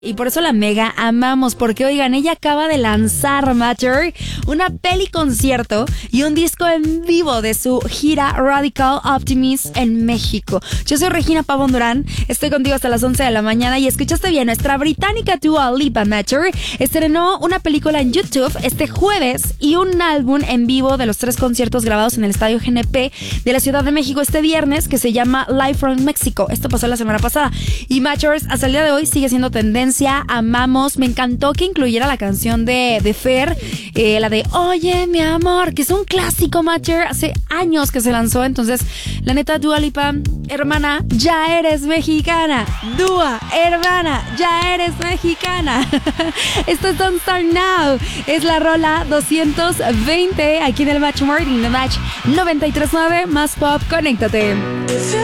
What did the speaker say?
Y por eso la mega amamos, porque oigan, ella acaba de lanzar, Matter, una peli concierto y un disco en vivo de su gira Radical Optimist en México. Yo soy Regina Pavón Durán, estoy contigo hasta las 11 de la mañana y escuchaste bien, nuestra británica Dua Lipa, Matter, estrenó una película en YouTube este jueves y un álbum en vivo de los 3 conciertos grabados en el Estadio GNP de la Ciudad de México este viernes, que se llama Live from Mexico. Esto pasó la semana pasada y Matter hasta el día de hoy sigue siendo tendencia. Amamos, me encantó que incluyera la canción de Fer, la de Oye mi amor, que es un clásico, Matter, hace años que se lanzó. Entonces la neta, Dua Lipa, hermana, ya eres mexicana. Dua, hermana, ya eres mexicana. Esto es Don't Start Now, es la rola 220 aquí en el Match Morning, el Match 93.9 más pop, conéctate.